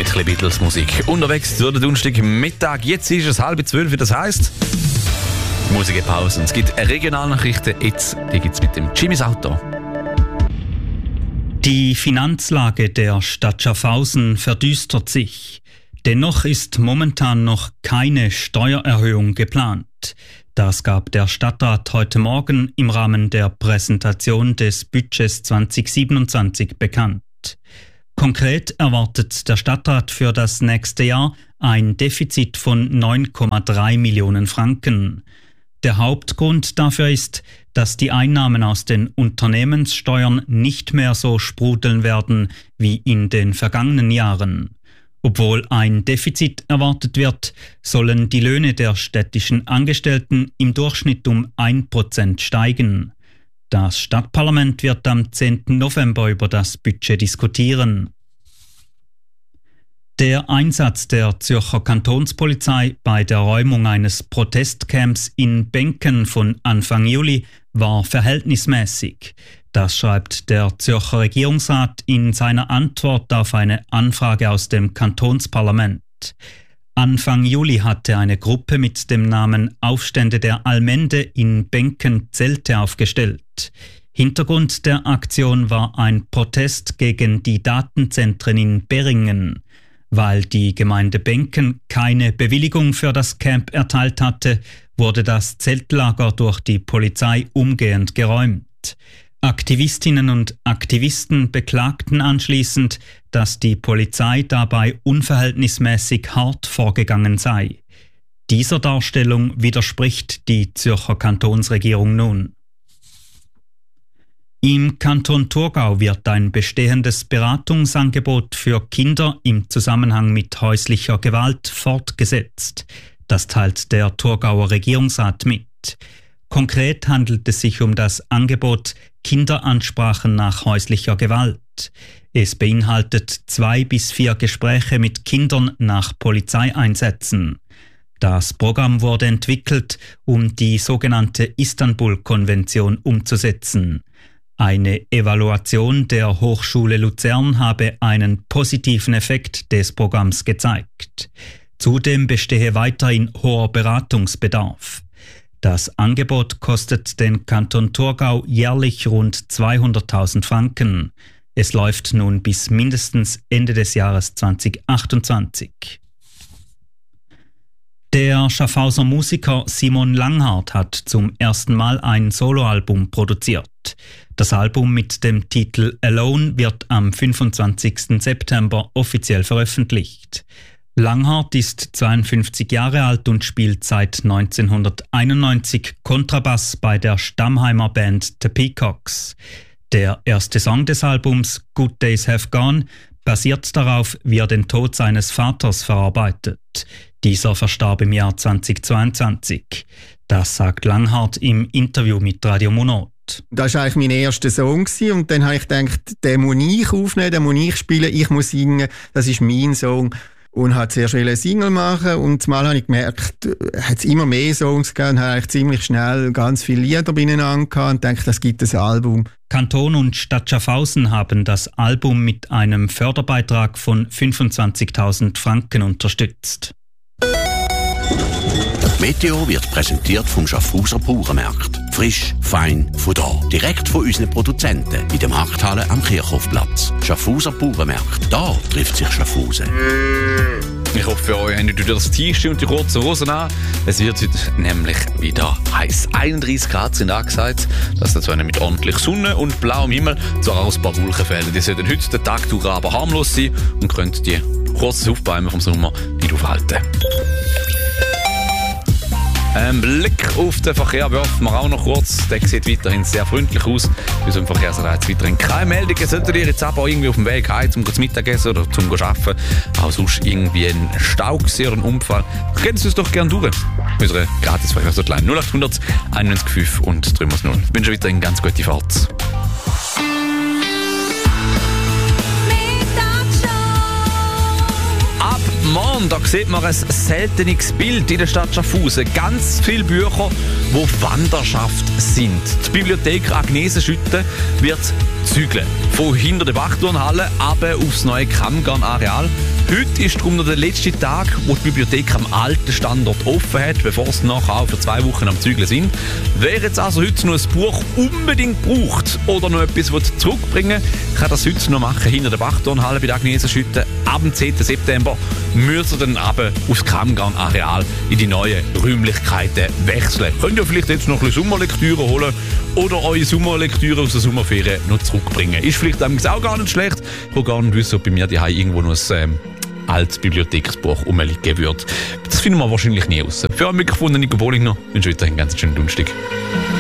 Mit ein bisschen Beatles-Musik. Unterwegs durch den Donnerstagmittag. Jetzt ist es 11:30, das heisst Musikpause. Es gibt Regionalnachrichten. Jetzt gibt es mit dem Jimmys Auto. Die Finanzlage der Stadt Schaffhausen verdüstert sich. Dennoch ist momentan noch keine Steuererhöhung geplant. Das gab der Stadtrat heute Morgen im Rahmen der Präsentation des Budgets 2027 bekannt. Konkret erwartet der Stadtrat für das nächste Jahr ein Defizit von 9,3 Millionen Franken. Der Hauptgrund dafür ist, dass die Einnahmen aus den Unternehmenssteuern nicht mehr so sprudeln werden wie in den vergangenen Jahren. Obwohl ein Defizit erwartet wird, sollen die Löhne der städtischen Angestellten im Durchschnitt um 1% steigen. Das Stadtparlament wird am 10. November über das Budget diskutieren. Der Einsatz der Zürcher Kantonspolizei bei der Räumung eines Protestcamps in Benken von Anfang Juli war verhältnismäßig. Das schreibt der Zürcher Regierungsrat in seiner Antwort auf eine Anfrage aus dem Kantonsparlament. Anfang Juli hatte eine Gruppe mit dem Namen Aufstände der Allmende in Benken Zelte aufgestellt. Hintergrund der Aktion war ein Protest gegen die Datenzentren in Beringen. Weil die Gemeinde Benken keine Bewilligung für das Camp erteilt hatte, wurde das Zeltlager durch die Polizei umgehend geräumt. Aktivistinnen und Aktivisten beklagten anschließend, dass die Polizei dabei unverhältnismäßig hart vorgegangen sei. Dieser Darstellung widerspricht die Zürcher Kantonsregierung nun. Im Kanton Thurgau wird ein bestehendes Beratungsangebot für Kinder im Zusammenhang mit häuslicher Gewalt fortgesetzt. Das teilt der Thurgauer Regierungsrat mit. Konkret handelt es sich um das Angebot Kinderansprachen nach häuslicher Gewalt. Es beinhaltet 2 bis 4 Gespräche mit Kindern nach Polizeieinsätzen. Das Programm wurde entwickelt, um die sogenannte Istanbul-Konvention umzusetzen. Eine Evaluation der Hochschule Luzern habe einen positiven Effekt des Programms gezeigt. Zudem bestehe weiterhin hoher Beratungsbedarf. Das Angebot kostet den Kanton Thurgau jährlich rund 200.000 Franken. Es läuft nun bis mindestens Ende des Jahres 2028. Der Schaffhauser Musiker Simon Langhart hat zum ersten Mal ein Soloalbum produziert. Das Album mit dem Titel Alone wird am 25. September offiziell veröffentlicht. Langhart ist 52 Jahre alt und spielt seit 1991 Kontrabass bei der Stammheimer Band The Peacocks. Der erste Song des Albums, Good Days Have Gone, basiert darauf, wie er den Tod seines Vaters verarbeitet. Dieser verstarb im Jahr 2022. Das sagt Langhart im Interview mit Radio Monat. Das war eigentlich mein erster Song und dann habe ich gedacht, den muss ich aufnehmen, den muss ich spielen, ich muss singen, das ist mein Song. Und habe zuerst eine Single machen und zumal habe ich gemerkt, hat es immer mehr Songs gegeben und habe eigentlich ziemlich schnell ganz viele Lieder beieinander gehabt und dachte, das gibt ein Album. Kanton und Stadt Schaffhausen haben das Album mit einem Förderbeitrag von 25.000 Franken unterstützt. Meteo wird präsentiert vom Schaffhauser Bauernmarkt. Frisch, fein, von da. Direkt von unseren Produzenten in der Markthalle am Kirchhofplatz. Schaffhauser Bauernmarkt. Da trifft sich Schaffhausen. Ich hoffe, für euch habt ihr das T-Shirt und die kurzen Hosen an. Es wird heute nämlich wieder heiß. 31 Grad sind angesagt. Das dazu mit ordentlich Sonne und blauem Himmel. Zwar auch ein paar Wolkenfelder. Die sollten heute den Tag durch aber harmlos sein und könnt die kurzen Aufbäume vom Sommer nicht aufhalten. Ein Blick auf den Verkehr werfen wir auch noch kurz. Der sieht weiterhin sehr freundlich aus. Bei unserem Verkehrsreiz weiterhin keine Meldungen. Solltet ihr jetzt aber irgendwie auf dem Weg heim zum Mittagessen oder zum Arbeiten auch sonst irgendwie ein Stau oder ein Unfall, kennt es uns doch gerne durch. Unsere Gratis-Verkehrshotline 0800 91 und 3x0. Ich wünsche weiterhin ganz gute Fahrt. Morgen, da sieht man ein seltenes Bild in der Stadt Schaffhausen. Ganz viele Bücher, die Wanderschaft sind. Die Bibliothek Agnese Schütte wird zügeln. von hinter der Wachturnhalle runter aufs neue Kammgarn-Areal. Heute ist darum noch der letzte Tag, wo die Bibliothek am alten Standort offen hat, bevor es nachher auch für 2 Wochen am Zügeln sind. Wer jetzt also heute noch ein Buch unbedingt braucht oder noch etwas zurückbringen will, kann das heute noch machen hinter der Wachturnhalle bei der Agnese Schütte. Ab dem 10. September müsst ihr dann runter aufs Kammgarn-Areal in die neuen Räumlichkeiten wechseln. Könnt ihr vielleicht jetzt noch ein bisschen Sommerlektüre holen oder eure Sommerlektüre aus der Sommerferien noch zurückbringen. Ist vielleicht auch gar nicht schlecht. Ich will gar nicht wissen, ob bei mir daheim irgendwo noch ein altes Bibliotheksbuch rumliegen würde. Das finden wir wahrscheinlich nie raus. Für ein Mikrofon, Nico Bollinger, wünsche euch einen ganz schönen Donnerstag.